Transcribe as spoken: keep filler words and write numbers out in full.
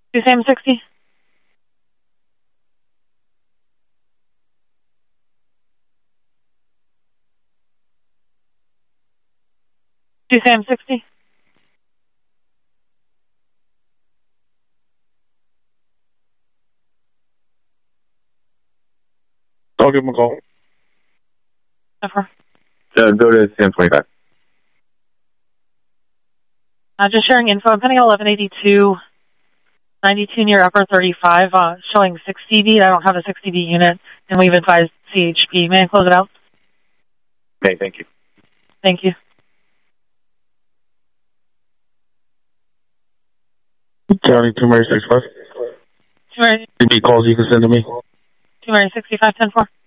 two Sam sixty. two Sam sixty. I'll give him a call. Never. Uh, go to Sam twenty-five. Uh, just sharing info. I'm pending eleven eighty-two, ninety-two near upper thirty-five, uh, showing six D B. I don't have a six D B unit, and we've advised C H P. May I close it out? Okay, thank you. Thank you. County two Mary six five. two Mary, D B calls you can send to me. two Mary sixty-five ten four.